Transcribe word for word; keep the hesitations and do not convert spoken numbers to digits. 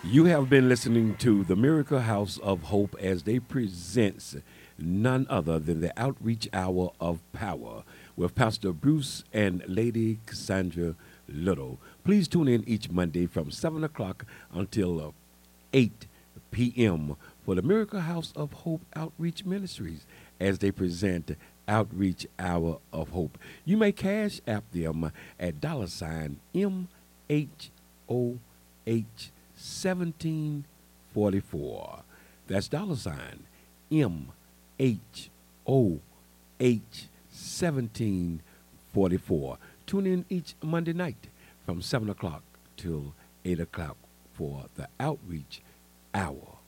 You have been listening to the Miracle House of Hope as they presents none other than the Outreach Hour of Power with Pastor Bruce and Lady Cassandra Little. Please tune in each Monday from seven o'clock until uh, eight p m for the Miracle House of Hope Outreach Ministries as they present Outreach Hour of Hope. You may cash app them at dollar sign M H O H seventeen forty-four. That's dollar sign M H O H seventeen forty-four. Tune in each Monday night from seven o'clock till eight o'clock for the Outreach Hour